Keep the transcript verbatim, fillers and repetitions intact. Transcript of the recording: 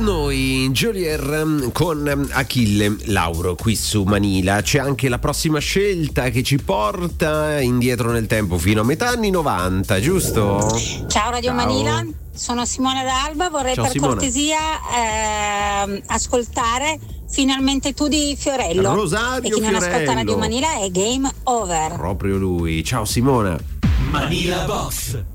per noi Geolier con Achille Lauro qui su Manila. C'è anche la prossima scelta che ci porta indietro nel tempo fino a metà anni novanta, giusto? Ciao Radio Ciao. Manila, sono Simona D'Alba, vorrei Ciao, per Simona. cortesia eh, ascoltare Finalmente tu di Fiorello. Rosario e chi non ascolta Fiorello. Radio Manila è game over. Proprio lui. Ciao Simona. Manila Box.